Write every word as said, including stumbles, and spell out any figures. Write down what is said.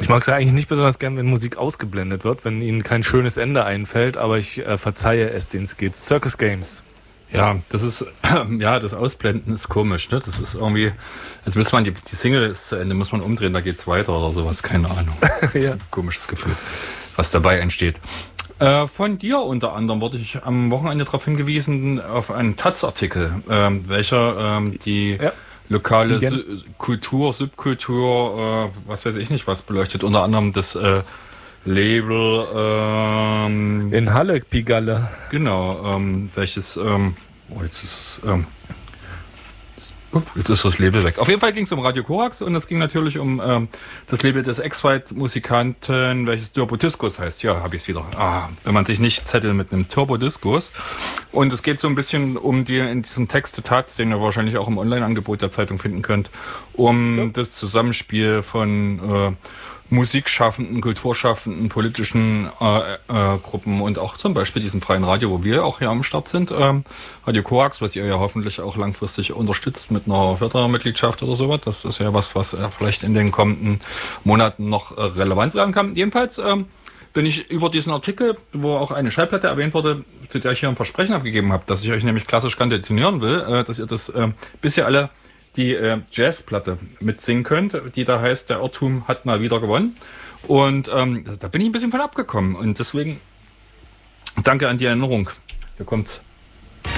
Ich mag es ja eigentlich nicht besonders gern, wenn Musik ausgeblendet wird, wenn ihnen kein schönes Ende einfällt, aber ich äh, verzeihe es, denen es geht. Circus Games. Ja, das ist, ja, das Ausblenden ist komisch, ne? Das ist irgendwie, als müsste man, die, die Single ist zu Ende, muss man umdrehen, da geht's weiter oder sowas, keine Ahnung. Ja. Komisches Gefühl, was dabei entsteht. Äh, von dir unter anderem wurde ich am Wochenende darauf hingewiesen, auf einen Taz-Artikel, ähm, welcher ähm, die ja. lokale Su- Kultur, Subkultur, äh, was weiß ich nicht, was beleuchtet, unter anderem das äh, Label ähm, in Halle, Pigalle. Genau, ähm, welches ähm, oh, jetzt ist es ähm, das, oh, jetzt ist das Label weg. Auf jeden Fall ging es um Radio Korax und es ging natürlich um ähm, das Label des Ex-Fight-Musikanten, welches Turbo Discos heißt. Ja, habe ich es wieder. Ah, wenn man sich nicht zettelt mit einem Turbo Discos. Und es geht so ein bisschen um die in diesem Text der Taz, den ihr wahrscheinlich auch im Online-Angebot der Zeitung finden könnt, um ja. das Zusammenspiel von äh, Musikschaffenden, Kulturschaffenden, politischen äh, äh, Gruppen und auch zum Beispiel diesen freien Radio, wo wir auch hier am Start sind. Ähm, Radio Korax, was ihr ja hoffentlich auch langfristig unterstützt mit einer Fördermitgliedschaft oder sowas. Das ist ja was, was äh, vielleicht in den kommenden Monaten noch äh, relevant werden kann. Jedenfalls ähm, bin ich über diesen Artikel, wo auch eine Schallplatte erwähnt wurde, zu der ich hier ein Versprechen abgegeben habe, dass ich euch nämlich klassisch konditionieren will, äh, dass ihr das äh, bisher alle die äh, Jazzplatte mitsingen könnt, die da heißt, der Irrtum hat mal wieder gewonnen. Und ähm, da bin ich ein bisschen von abgekommen. Und deswegen danke an die Erinnerung. Da kommt